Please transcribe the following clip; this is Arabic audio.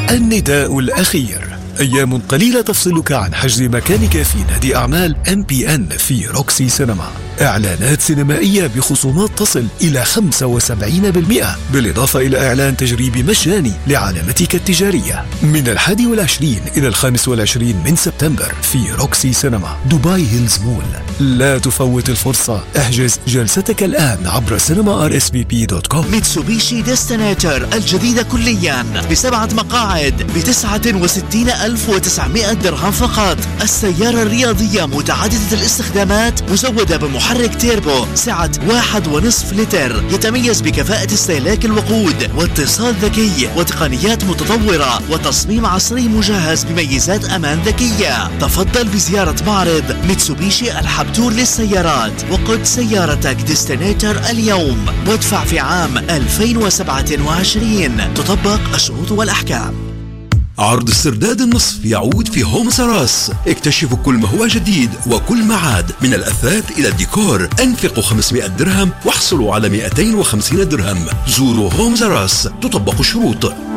النداء الأخير: أيام قليلة تفصلك عن حجز مكانك في نادي أعمال MPN في روكسي سينما. إعلانات سينمائية بخصومات تصل إلى 75%، بالإضافة إلى إعلان تجريبي مجاني لعلامتك التجارية من 21 إلى 25 من سبتمبر في روكسي سينما دبي هيلز مول. لا تفوت الفرصة، احجز جلستك الآن عبر cinema.rsvp.com. ميتسوبيشي ديستنيتر الجديدة كليا ب7 مقاعد ب69,900 درهم فقط. السيارة الرياضية متعددة الاستخدامات مزودة بمحرك تيربو سعة 1.5 لتر، يتميز بكفاءة استهلاك الوقود واتصال ذكي وتقنيات متطورة وتصميم عصري مجهز بميزات أمان ذكية. تفضل بزيارة معرض ميتسوبيشي الحبتور للسيارات وقد سيارتك ديستنيتر اليوم وادفع في عام 2027. تطبق الشروط والأحكام. عرض السرداد النصف يعود في هوم سراس. اكتشفوا كل ما هو جديد وكل ما عاد، من الأثاث إلى الديكور. أنفقوا 500 درهم واحصلوا على 250 درهم. زوروا هوم سراس، تطبق الشروط.